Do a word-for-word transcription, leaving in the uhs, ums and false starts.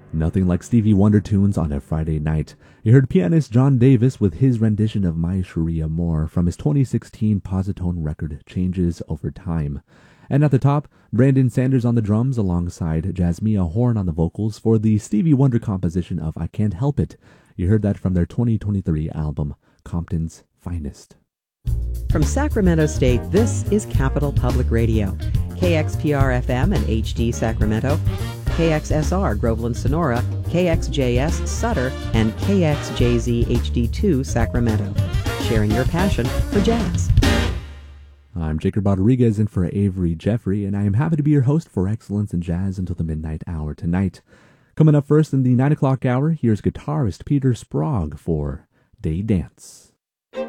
Nothing like Stevie Wonder tunes on a Friday night. You heard pianist John Davis with his rendition of My Cherie Amour from his twenty sixteen Positone record, Changes Over Time. And at the top, Brandon Sanders on the drums alongside Jasmia Horn on the vocals for the Stevie Wonder composition of I Can't Help It. You heard that from their twenty twenty-three album, Compton's Finest. From Sacramento State, this is Capital Public Radio, K X P R F M and H D Sacramento, K X S R Groveland Sonora, K X J S Sutter, and K X J Z H D two Sacramento. Sharing your passion for jazz. I'm Jacob Rodriguez in for Avery Jeffrey, and I am happy to be your host for Excellence in Jazz until the midnight hour tonight. Coming up first in the nine o'clock hour, here's guitarist Peter Sprague for Day Dance.